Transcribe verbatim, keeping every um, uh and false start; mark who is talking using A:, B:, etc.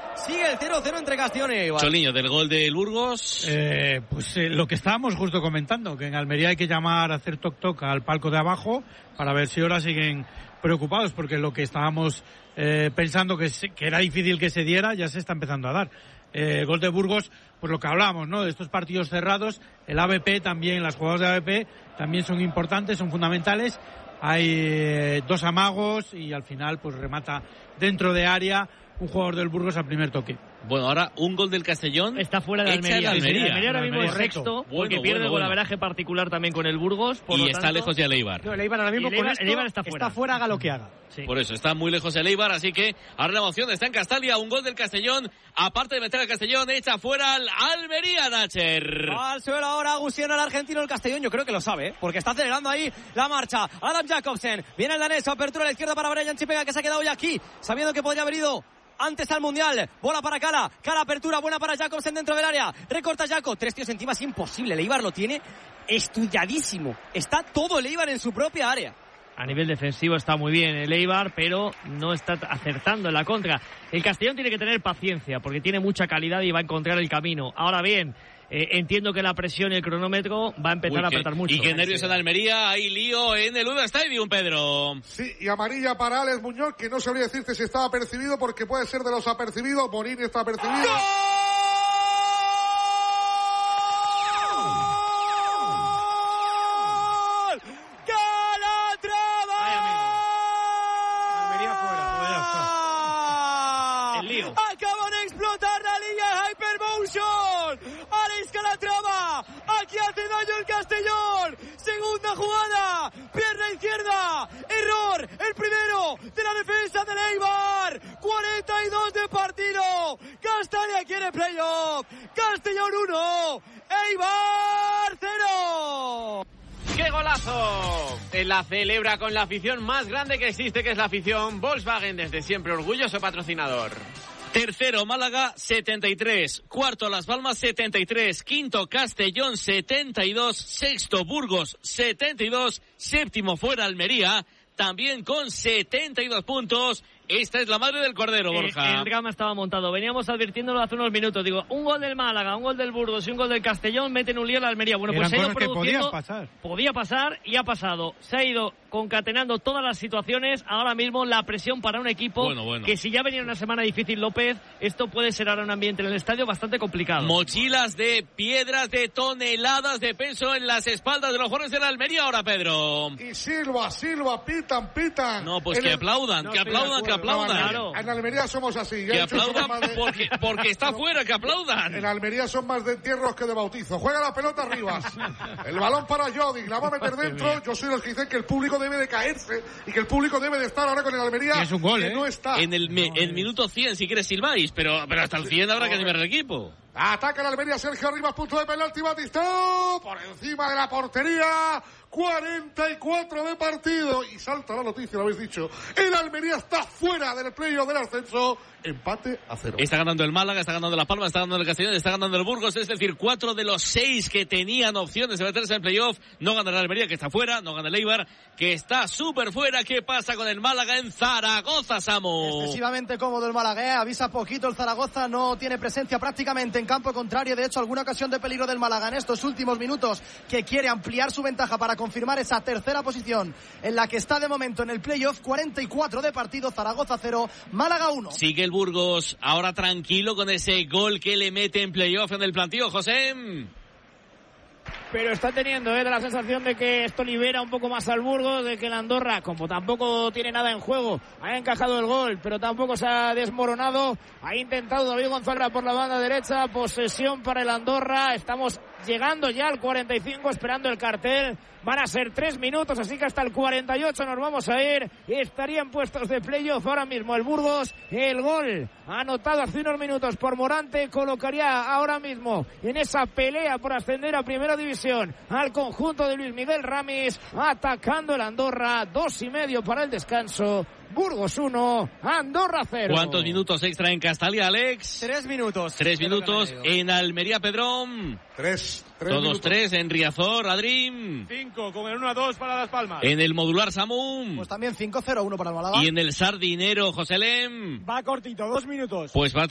A: Sigue el cero cero entre Castellón y Eibar.
B: Choliño, del gol del Burgos.
C: Eh, pues eh, lo que estábamos justo comentando, que en Almería hay que llamar a hacer toc toc al palco de abajo para ver si ahora siguen preocupados, porque lo que estábamos eh, pensando que, se, que era difícil que se diera ya se está empezando a dar. Eh, el gol de Burgos, pues lo que hablamos, ¿no? De estos partidos cerrados, el A B P también, las jugadas de A B P también son importantes, son fundamentales. Hay eh, dos amagos y al final pues remata dentro de área un jugador del Burgos al primer toque.
B: Bueno, ahora un gol del Castellón.
D: Está fuera de Almería.
B: El Almería.
D: Almería ahora mismo es
C: Correcto.
D: sexto, porque
B: Bueno,
D: pierde
B: bueno,
D: el
B: bueno.
D: golaveraje particular también con el Burgos. Por
B: y
D: lo
B: está
D: tanto,
B: lejos ya el Eibar.
E: No, el Eibar ahora mismo
D: el Eibar-
E: con esto
D: el Eibar está fuera.
E: está fuera, haga lo que haga.
D: Sí.
B: Por eso, está muy lejos el Eibar, así que ahora la emoción está en Castalia, un gol del Castellón, aparte de meter al Castellón, echa fuera al Almería, Nacher.
A: Al suelo ahora Gusiano, el argentino, el Castellón, yo creo que lo sabe, ¿eh? Porque está acelerando ahí la marcha. Adam Jacobsen, viene el danés, apertura a la izquierda para Brian Chipega, que se ha quedado ya aquí, sabiendo que podría haber ido antes al Mundial. Bola para Cala, Cala apertura, buena para Jacobsen dentro del área, recorta Jaco, tres tíos encima, es imposible, el Eibar lo tiene estudiadísimo, está todo el Eibar en su propia área.
D: A nivel defensivo está muy bien el Eibar, pero no está acertando en la contra. El Castellón tiene que tener paciencia, porque tiene mucha calidad y va a encontrar el camino. Ahora bien, eh, entiendo que la presión y el cronómetro va a empezar
B: Uy,
D: a apretar
B: que,
D: mucho.
B: Y qué nervios en Almería, hay lío en el U D A Stadium, Pedro.
F: Sí, y amarilla para Alex Muñoz, que no sabría decirte si estaba apercibido, porque puede ser de los apercibidos. Morini está apercibido.
A: Acaban de explotar la línea Hypermotion. Alex Calatrava. Aquí hace daño el Castellón. Segunda jugada. Pierna izquierda. Error. El primero de la defensa del Eibar. cuarenta y dos de partido. Castalia quiere playoff. Castellón uno. Eibar cero.
G: ¡Qué golazo! La celebra con la afición más grande que existe, que es la afición Volkswagen, desde siempre orgulloso patrocinador.
B: Tercero, Málaga, setenta y tres. Cuarto, Las Palmas, setenta y tres. Quinto, Castellón, setenta y dos. Sexto, Burgos, setenta y dos. Séptimo, fuera Almería, también con setenta y dos puntos. Esta es la madre del cordero, Borja.
D: El, el drama estaba montado. Veníamos advirtiéndolo hace unos minutos. Digo, un gol del Málaga, un gol del Burgos y un gol del Castellón meten un lío a la Almería. Bueno, pues
C: Eran
D: se ha ido
C: cosas que
D: produciendo.
C: podían pasar.
D: Podía pasar y ha pasado. Se ha ido concatenando todas las situaciones. Ahora mismo la presión para un equipo
B: Bueno, bueno.
D: que si ya venía una semana difícil, López, esto puede ser ahora un ambiente en el estadio bastante complicado.
B: Mochilas de piedras, de toneladas de peso en las espaldas de los jugadores de la Almería ahora, Pedro.
F: Y Silva, Silva, pitan, pitan.
B: No, pues
F: En
B: que
F: el...
B: aplaudan,
F: no,
B: que
F: estoy de
B: aplaudan, que
F: acuerdo.
B: aplaudan.
F: No,
D: Claro.
F: En Almería somos así. Ya
B: Que
F: he dicho, somos
B: aplaudan
F: más de-
B: porque, porque está fuera, que aplaudan.
F: En Almería son más de entierros que de bautizo. Juega la pelota Rivas. El balón para Jodi. La va a meter dentro. Yo soy los que dicen que el público debe de caerse y que el público debe de estar ahora con el Almería.
C: Y es un gol,
F: que
C: ¿eh?
F: no está.
B: En el me- en minuto cien, si quieres silbáis, pero, pero hasta el cien habrá que animar al equipo.
F: Ataca el Almería, Sergio Rivas, punto de penalti, Batistao, por encima de la portería, cuarenta y cuatro de partido, y salta la noticia, lo habéis dicho, el Almería está fuera del playoff del ascenso, empate a cero.
B: Está ganando el Málaga, está ganando Las Palmas, está ganando el Castellón, está ganando el Burgos, es decir, cuatro de los seis que tenían opciones de meterse en playoff, no gana el Almería, que está fuera, no gana el Eibar, que está súper fuera. ¿Qué pasa con el Málaga en Zaragoza, Samu?
E: Excesivamente cómodo el Málaga, ¿eh? Avisa poquito el Zaragoza, no tiene presencia prácticamente en campo contrario, de hecho alguna ocasión de peligro del Málaga en estos últimos minutos, que quiere ampliar su ventaja para confirmar esa tercera posición en la que está de momento en el playoff. Cuarenta y cuatro de partido, Zaragoza cero, Málaga uno.
B: Sigue el Burgos ahora tranquilo con ese gol que le mete en playoff en el plantío, José.
H: Pero está teniendo eh, la sensación de que esto libera un poco más al Burgos, de que el Andorra, como tampoco tiene nada en juego, ha encajado el gol, pero tampoco se ha desmoronado. Ha intentado David González por la banda derecha, posesión para el Andorra. Estamos llegando ya al cuarenta y cinco, esperando el cartel. Van a ser tres minutos, así que hasta el cuarenta y ocho nos vamos a ir. Estarían puestos de playoff ahora mismo el Burgos. El gol anotado hace unos minutos por Morante colocaría ahora mismo en esa pelea por ascender a Primera División al conjunto de Luis Miguel Ramis, atacando el Andorra. Dos y medio para el descanso. Burgos uno, Andorra cero.
B: ¿Cuántos minutos extra en Castalia, Alex?
A: Tres minutos.
B: Tres minutos en Almería, Pedrón.
F: Tres. tres
B: Todos
F: minutos.
B: tres en Riazor, Adrim.
I: Cinco, con el uno a dos para Las Palmas.
B: En el modular, Samum.
E: Pues también cinco cero uno para el Málaga.
B: Y en el Sardinero, José Lem.
I: Va cortito, dos minutos.
B: Pues va